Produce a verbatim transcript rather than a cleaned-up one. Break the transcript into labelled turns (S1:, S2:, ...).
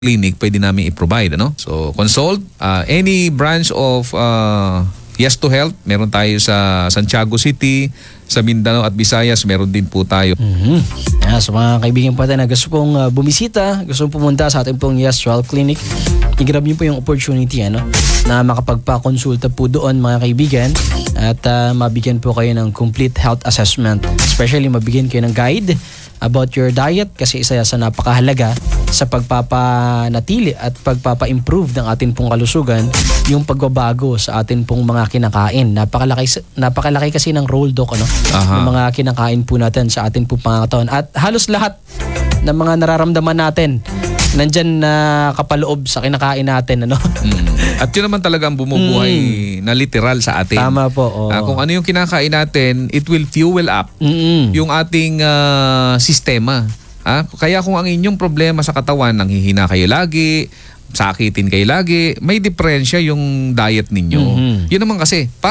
S1: clinic pwede namin i-provide, ano? So consult uh, any branch of uh, Yes to Health. Meron tayo sa Santiago City, sa Mindanao at Visayas, meron din po tayo.
S2: Mm-hmm. Yeah, so mga kaibigan po tayo na gusto pong uh, bumisita, gusto pong pumunta sa ating pong Yes to Health Clinic, i-grab niyo po yung opportunity ano, na makapagpa-consulta po doon mga kaibigan at uh, mabigyan po kayo ng complete health assessment. Especially mabigyan kayo ng guide about your diet kasi isa sa napakahalaga sa pagpapanatili at pagpapa-improve ng atin pong kalusugan yung pagbabago sa atin pong mga kinakain. Napakalaki, napakalaki kasi ng role doc ano, ng mga kinakain po natin sa atin pong pangakatawan. At halos lahat ng mga nararamdaman natin nandyan na kapaloob sa kinakain natin. Ano?
S1: Mm. At yun naman talaga ang bumubuhay mm. na literal sa atin.
S2: Tama po. Oh.
S1: Uh, kung ano yung kinakain natin, it will fuel up mm-hmm. yung ating uh, sistema. Ah, kaya kung ang inyong problema sa katawan, nanghihina kayo lagi, sakitin kayo lagi, may diferensya yung diet ninyo. Mm-hmm. Yun naman kasi,